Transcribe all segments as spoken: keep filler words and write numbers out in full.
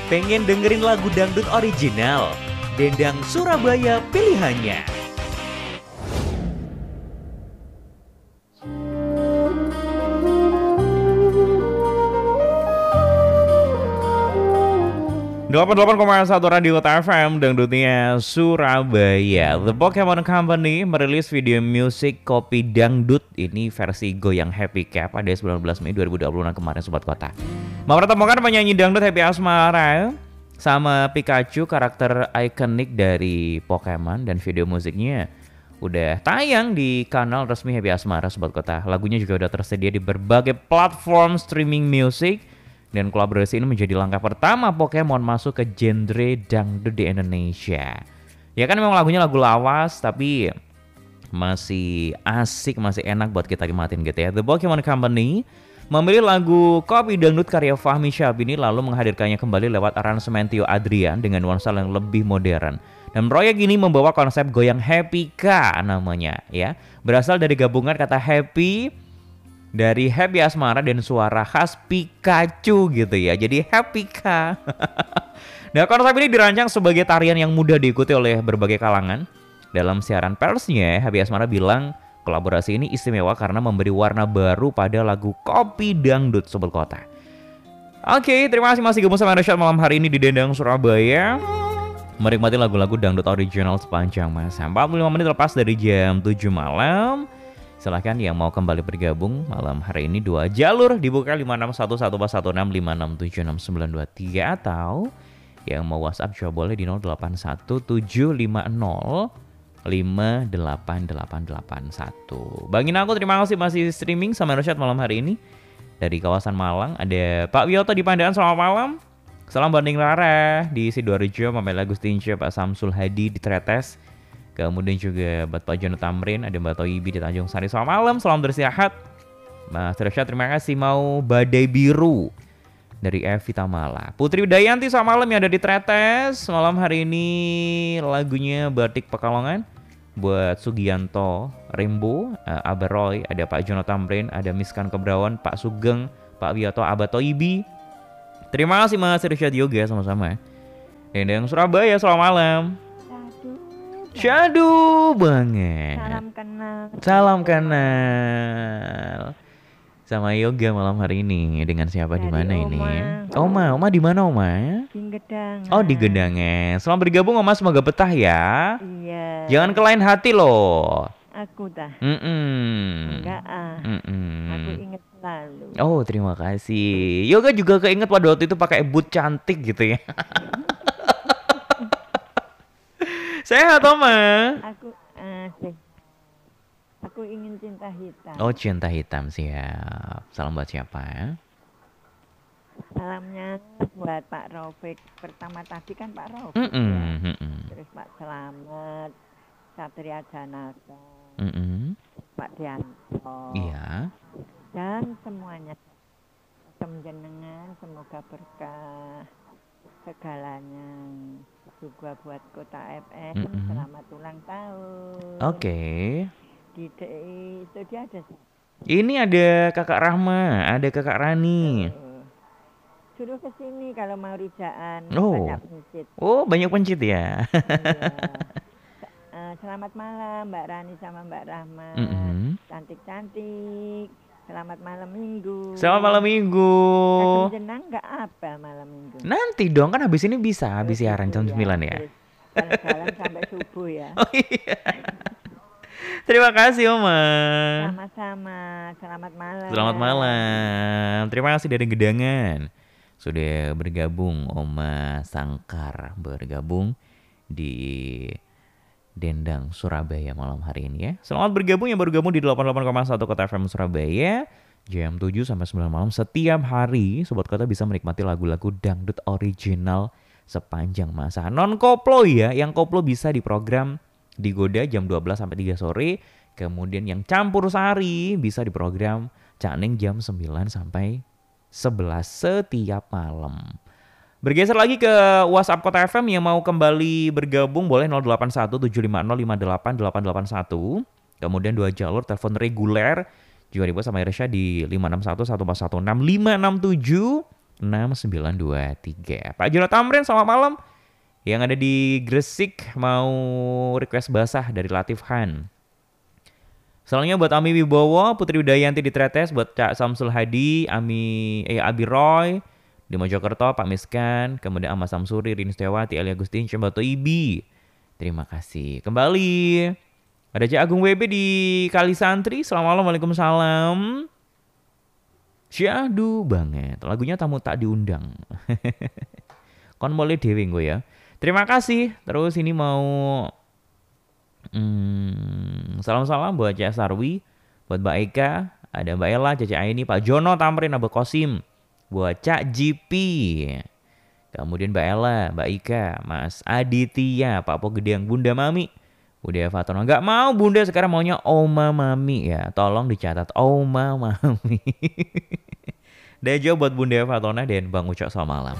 Pengen dengerin lagu dangdut original? Dendang Surabaya pilihannya. delapan puluh delapan koma satu Radio F M Dangdutnya Surabaya. The Pokemon Company merilis video musik Kopi Dangdut. Ini versi goyang Happy Cap pada sembilan belas Mei dua ribu dua puluh enam kemarin Sobat Kota. Mempertemukan penyanyi dangdut Happy Asmara sama Pikachu, karakter ikonik dari Pokemon, dan video musiknya udah tayang di kanal resmi Happy Asmara Sobat Kota. Lagunya juga udah tersedia di berbagai platform streaming music. Dan kolaborasi ini menjadi langkah pertama Pokemon masuk ke genre dangdut di Indonesia. Ya kan memang lagunya lagu lawas, tapi masih asik, masih enak buat kita nikmatin gitu ya. The Pokemon Company memilih lagu Kopi Dangdut karya Fahmi Syabini lalu menghadirkannya kembali lewat aransemen Tio Adrian dengan nuansa yang lebih modern. Dan proyek ini membawa konsep goyang Happy Ka namanya ya. Berasal dari gabungan kata happy dari Happy Asmara dan suara khas Pikachu gitu ya. Jadi Happy Ka. Nah, konsep ini dirancang sebagai tarian yang mudah diikuti oleh berbagai kalangan. Dalam siaran persnya, Happy Asmara bilang kolaborasi ini istimewa karena memberi warna baru pada lagu Kopi Dangdut Sobat Kota. Oke, terima kasih masih gabung sama Rashad malam hari ini di Dendang Surabaya. Menikmati lagu-lagu dangdut original sepanjang masa. empat puluh lima menit lepas dari jam tujuh malam. Silahkan yang mau kembali bergabung malam hari ini, dua jalur dibuka lima enam satu satu empat satu enam lima enam tujuh enam sembilan dua tiga, atau yang mau WhatsApp juga boleh di nol delapan satu tujuh lima nol lima delapan delapan delapan satu. Bangin aku terima kasih masih streaming sama Rashad malam hari ini. Dari kawasan Malang ada Pak Wiyoto di Pandaan, selamat malam. Salam banding Rara di Sidoarjo, Mamela Agustinca, Pak Samsul Hadi di Tretes. Kemudian juga buat Pak Jono Tamrin, ada Mbak Toibi di Tanjung Sari. Selamat malam, salam bersihat. Mas Rashad terima kasih. Mau Badai Biru dari Evi Tamala. Putri Dayanti selamat malam yang ada di Tretes. Malam hari ini lagunya Batik Pekalongan buat Sugianto, Rembo, uh, Abaroy, ada Pak Jono Tamrin, ada Miskan Kebrawan, Pak Sugeng, Pak Wiyoto, Abah Toibi. Terima kasih Mas Rashad Yoga sama-sama. Dendang Surabaya, selamat malam. Syadu banget. Salam kenal. Salam kenal. Sama Yoga malam hari ini dengan siapa di mana ini? Oma, Oma di mana Oma? Di Gedangan. Oh di Gedangan. Selamat bergabung Oma, semoga betah ya. Iya. Jangan ke lain hati loh. Aku dah. Mm -mm. Enggak ah. Mm -mm. Aku ingat selalu. Oh terima kasih. Yoga juga keinget pada waktu itu pakai boot cantik gitu ya. Sehat Oma. Aku uh, aku ingin cinta hitam. Oh cinta hitam, siap. Salam buat siapa? Salamnya buat Pak Raufik. Pertama tadi kan Pak Raufik. Mm -mm, ya. mm -mm. Terus Pak Selamat, Satria Janaka, Mm -mm. Pak Dianto. Iya. Dan semuanya. Jenengan semoga berkah segalanya. Juga buat Kota F M, mm-hmm. Selamat ulang tahun. Oke. Okay. Di, di studio ada. Ini ada Kakak Rahma, ada Kakak Rani. Uh, suruh ke sini kalau mau rujaan. Oh. Banyak pencit. Oh, banyak pencit ya. Iya. uh, selamat malam Mbak Rani sama Mbak Rahma. Mm-hmm. Cantik-cantik. Selamat malam Minggu. Selamat malam Minggu. Kadang jenang nggak apa malam Minggu. Nanti dong, kan habis ini bisa, habis oh, siaran jam sembilan ya. Jalan-jalan sampai subuh ya. Oh iya. Terima kasih Oma. Sama-sama. Selamat malam. Selamat malam. Terima kasih dari Gedangan. Sudah bergabung Oma Sangkar, bergabung di Dendang Surabaya malam hari ini ya. Selamat bergabung yang baru gabung di delapan puluh delapan koma satu Kota F M Surabaya. Jam tujuh sampai sembilan malam setiap hari Sobat Kota bisa menikmati lagu-lagu dangdut original sepanjang masa. Non koplo ya, yang koplo bisa di program Digoda jam dua belas sampai tiga sore. Kemudian yang campur sari bisa di program Caning jam sembilan sampai sebelas setiap malam. Bergeser lagi ke WhatsApp Kota F M yang mau kembali bergabung boleh nol delapan satu tujuh lima nol lima delapan delapan delapan satu. Kemudian dua jalur telepon reguler juga dibuat sama Irsya di lima enam satu satu empat satu enam lima enam tujuh enam sembilan dua tiga. Pak Jono Tamrin selamat malam. Yang ada di Gresik mau request basah dari Latif Khan. Selanjutnya buat Ami Wibowo, Putri Udayanti di Tretes, buat Cak Samsul Hadi, Ami eh Abi Roy di Mojokerto, Pak Miskan, kemudian Ama Samsuri, Rini Setiawati, Ali Agustin, Cembato Ibi. Terima kasih. Kembali ada Cak Agung W B di Kali Santri. Assalamualaikum, waalaikumsalam. Syahdu banget. Lagunya Tamu Tak Diundang. Kon boleh dewe gue ya. Terima kasih. Terus ini mau Hmm, salam-salam buat Cak Sarwi, buat Mbak Eka, ada Mbak Ella, Caca Aini, Pak Jono Tamrin, Abah Kosim, buat Cak G P, kemudian Mbak Ella, Mbak Ika, Mas Aditya, Pak Po Gedeang, Bunda Mami, Bunda Fatona. Nggak mau Bunda, sekarang maunya Oma Mami ya, tolong dicatat Oma Mami. Dejo buat Bunda Fatona dan Bang Ucok selamat malam.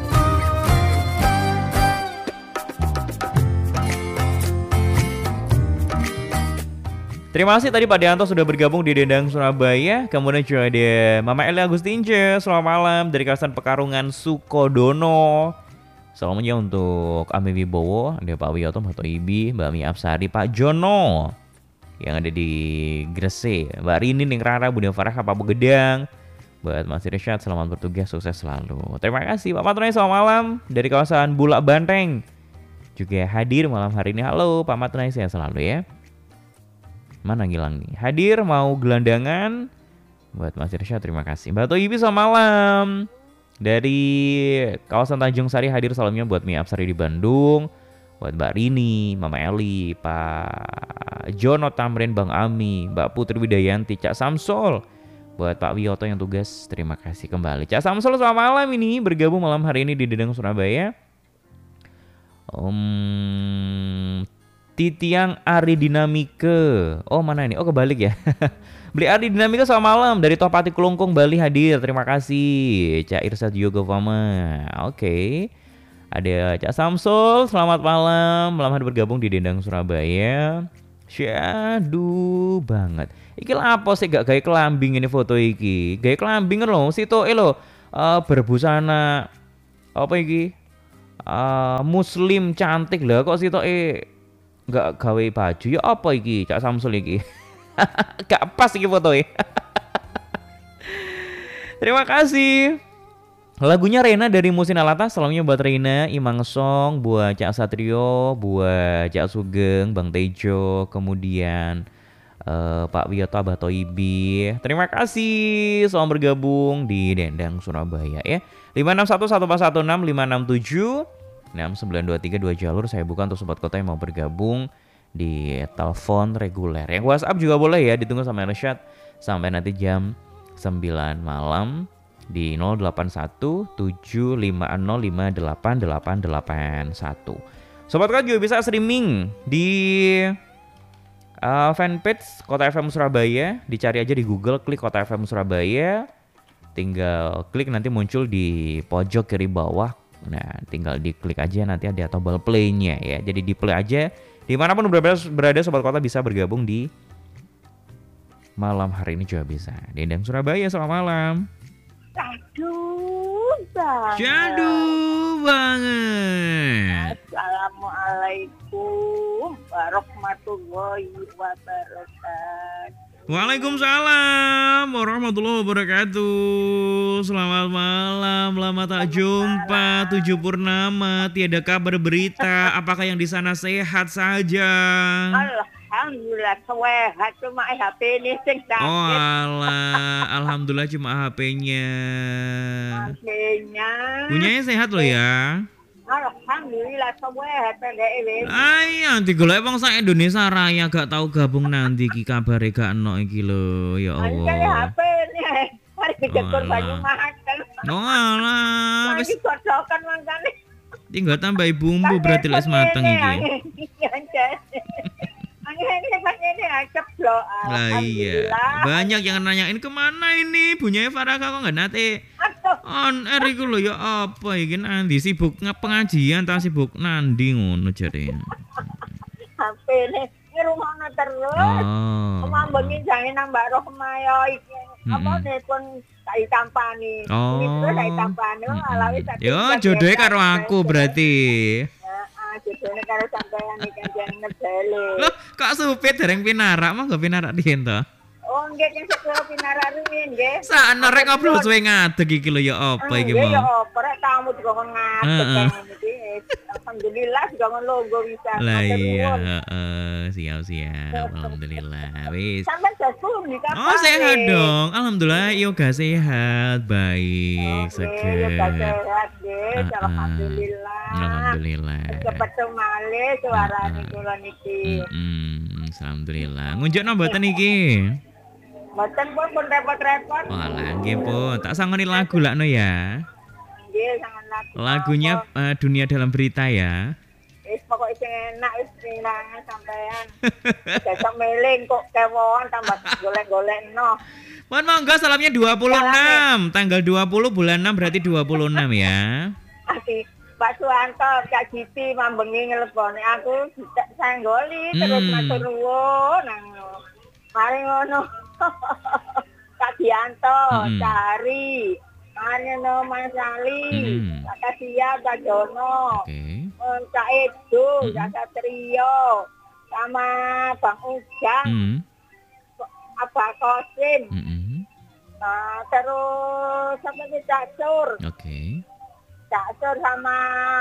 Terima kasih tadi Pak Dianto sudah bergabung di Dendang Surabaya. Kemudian juga ada Mama Elia Agustince, selamat malam dari kawasan Pekarungan Sukodono. Salamnya untuk Ami Wibowo, ada Pak Wiyoto, Mbak Toibi, Mbak Mi Absari, Pak Jono yang ada di Gresik, Mbak Rini, Ning Rara, Bunda Farah, Pak Gedang, buat Mas Irsyad, selamat bertugas, sukses selalu. Terima kasih Pak Matroni, selamat malam dari kawasan Bulak Banteng juga hadir malam hari ini. Halo Pak Matroni, sehat selalu ya. Mana ngilang nih? Hadir mau gelandangan buat Mas Irsyad, terima kasih. Mbak Toibi selamat malam dari kawasan Tanjung Sari, hadir salamnya buat Mia Absari di Bandung, buat Mbak Rini, Mama Eli, Pak Jono Tamrin, Bang Ami, Mbak Putri Widayanti, Cak Samsul, buat Pak Wiyoto yang tugas, terima kasih kembali. Cak Samsul selamat malam ini bergabung malam hari ini di Dendang Surabaya. Om Titiang Ari Dinamike. Oh mana ini? Oh kebalik ya. Beli Ari Dinamike selamat malam dari Topati Kelungkung Bali hadir. Terima kasih. Cak Irsad Yoga Fama. Oke. Okay. Ada Cak Samsul selamat malam. Malam hari bergabung di Dendang Surabaya. Syahdu banget. Iki apa sih gak gaya kelambing ini foto iki? Gaya kelambing loh. Sito eh lo uh, berbusana apa iki? Uh, Muslim cantik lah. Kok sito eh nggak gawe baju ya apa iki Cak Samsul iki. Gak pas iki foto ya. Terima kasih. Lagunya Rena dari Musin Alata. Salamnya buat Rena, Imang Song, buat Cak Satrio, buat Cak Sugeng, Bang Tejo, kemudian uh, Pak Wiyoto, Abah Toibi. Terima kasih selamat bergabung di Dendang Surabaya ya. lima enam satu satu empat satu enam lima enam tujuh enam sembilan dua tiga dua jalur saya buka untuk sobat kota yang mau bergabung di telepon reguler. Yang WhatsApp juga boleh ya, ditunggu sama Irsyad sampai nanti jam sembilan malam di nol delapan satu tujuh lima nol lima delapan delapan delapan satu. Sobat kota juga bisa streaming di uh, fanpage Kota F M Surabaya, dicari aja di Google, klik Kota F M Surabaya, tinggal klik nanti muncul di pojok kiri bawah. Nah, tinggal diklik aja nanti ada tombol play-nya ya. Jadi di play aja dimanapun berada, berada sobat kota bisa bergabung di malam hari ini juga bisa. Dendang Surabaya selamat malam. Aduh banget. Jadu banget. Assalamualaikum warahmatullahi wabarakatuh. Waalaikumsalam warahmatullahi wabarakatuh. Selamat malam, lama tak jumpa. Tujuh purnama, tiada kabar berita. Apakah yang di sana sehat saja? Alhamdulillah sehat, cuma H P ini sing sakit. Oh alah, alhamdulillah cuma H P-nya. H P-nya. Punyanya sehat loh ya. Alhamdulillah sehat pendek. Ay, nanti golek wong sak Indonesia Raya gak tahu gabung nanti ki kabare gak ono iki lho, ya Allah. Ini H P-nya. Mari dijekur banyu makan. No alah, wis kocokan mangkane. tinggal tambah bumbu berarti les mateng iki. Lah iya, banyak yang nanyain kemana ini bunyanya Faraka kok nggak nate on air iku lho ya apa iki nanti sibuk pengajian ta sibuk nandi ngono jare. H P-ne ngrungokno terus. Oh. Mambengi jange nambah rohmah ya iki. Apa nepon tak ditampani. Oh. Ini terus tak ditampani. Oh, ala wis tak. Yo jodohe karo aku berarti. Heeh, jodohne karo sampean iki kan ngedele. Loh, kok supit dereng pinarak, mah go pinarak dihen to? Oh, nggih sing sekolah pinarak rumiyin nggih. Sakno rek ngobrol suwe ngadeg iki lho ya apa iki Nggih ya mau. apa rek tamu dikon ngadeg Heeh. kan iki. Alhamdulillah dikon longgo bisa. Lah Matur iya, nuwun. heeh, siap-siap. Alhamdulillah. Wis. Sampeyan jasum nih kapan? Oh, sehat dong. Alhamdulillah yoga sehat, baik, Oke, ya seger. sehat nggih. Heeh. Alhamdulillah. Alhamdulillah. Cepet malih suarane Heeh. kula niki. Mm-mm, alhamdulillah. Ngunjukno mboten iki? Mboten pun pun repot-repot. Walah, nggih pun. Tak sangoni lagu lakno ya. Nggih, sangat lagu. Lagunya eh, Dunia Dalam Berita ya. Wis pokoke sing enak wis pinangan sampean. Besok meling kok kewon tambah golek-golekno. Mohon monggo salamnya dua puluh enam. Tanggal dua puluh bulan enam berarti dua puluh enam ya. Ati Pak Suwanto, Kak Giti mambengi ngeleponi aku sanggoli terus Hmm. matur nuwun nang. Mari ngono. Kak Dianto, Mm-mm. Cari, mari ngono Mas Ali, Mm-mm. Kak Kasia, Kak Jono, Oke. eh, Kak Edo, Mm-mm. Kak Satrio, sama Bang Ujang, Hmm. Abah Kosim, Mm-mm. nah, terus sampai ke Cak Sur, Oke. Cak Sur sama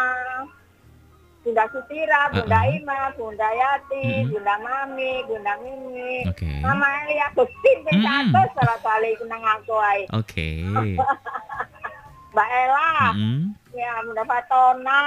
Bunda Sutira, Bunda Uh-uh. Ima, Bunda Yati, Mm-mm. Bunda Mami, Bunda Mimi, Oke. Mama Elia Agustin ping Mm. satu salah kali nang aku ae. Oke. Mbak Ela, Mm-mm. ya Bunda Fatona.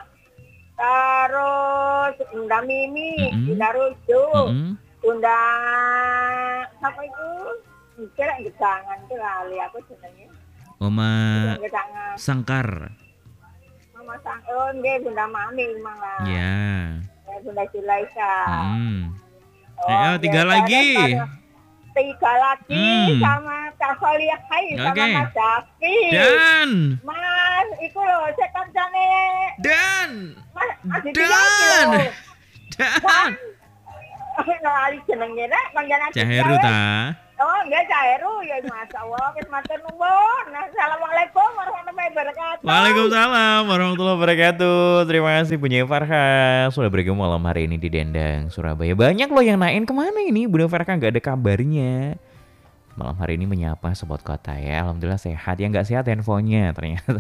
Terus Bunda Mimi, Mm-mm. Bunda Ruju, Mm-mm. Bunda apa itu? Kira gedangan itu kali aku jenenge. Oma Gedangan. Sangkar. Mama Sang, oh nggih Bunda Mami malah. Ya. Ya, Bunda Sulaika. Mm. Oh, Ayo, tiga nggih, lagi. terus Tiga lagi Hmm. sama Kak Solia Hai sama Oke. Mas Davi. Dan Mas, iku lho sik kancane dan Mas Adi Dan. Tiang lho. dan Ono ali jenenge rek kanjane Adi Caheru Tiang. ta. Oh, nggih Caheru ya masyaallah wis matur nuwun. Assalamualaikum warahmatullahi wabarakatuh. Waalaikumsalam warahmatullahi wabarakatuh. Terima kasih Bunda Farha sudah bergabung malam hari ini di Dendang Surabaya. Banyak loh yang naik kemana ini Bunda Farha nggak ada kabarnya. Malam hari ini menyapa Sobat Kota ya. Alhamdulillah sehat. Yang nggak sehat handphonenya ternyata.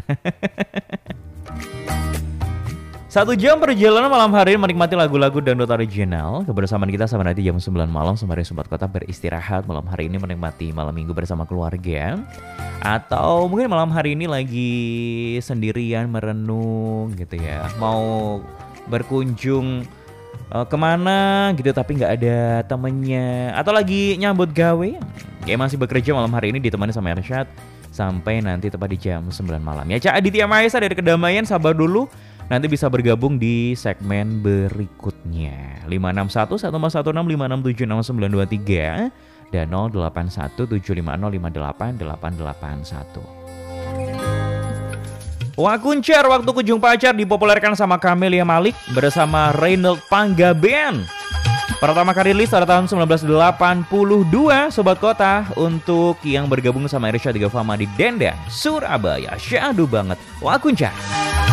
Satu jam perjalanan malam hari ini menikmati lagu-lagu dangdut original. Kebersamaan kita sampai nanti jam sembilan malam sembari Sobat Kota beristirahat malam hari ini menikmati malam minggu bersama keluarga. Atau mungkin malam hari ini lagi sendirian merenung gitu ya. Mau berkunjung uh, kemana gitu tapi nggak ada temennya. Atau lagi nyambut gawe. Ya masih bekerja malam hari ini ditemani sama Ersyad. Sampai nanti tepat di jam sembilan malam. Ya Cak Aditya Maesa dari Kedamaian sabar dulu. Nanti bisa bergabung di segmen berikutnya. lima enam satu satu satu enam lima enam tujuh enam sembilan dua tiga dan nol delapan satu tujuh lima nol lima delapan delapan delapan satu. Wakuncar Waktu Kunjung Pacar dipopulerkan sama Camelia Malik bersama Reynold Panggabean. Pertama kali rilis pada tahun seribu sembilan ratus delapan puluh dua Sobat Kota. Untuk yang bergabung sama Irsyad Tiga Fama di Dendang Surabaya. Syahdu banget Wakuncar.